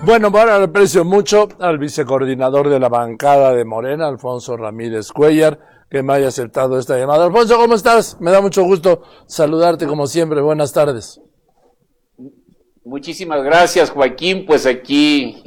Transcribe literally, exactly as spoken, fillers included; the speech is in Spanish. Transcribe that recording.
Bueno, bueno, le aprecio mucho al vicecoordinador de la bancada de Morena, Alfonso Ramírez Cuellar, que me haya aceptado esta llamada. Alfonso, ¿cómo estás? Me da mucho gusto saludarte como siempre. Buenas tardes. Muchísimas gracias, Joaquín. Pues aquí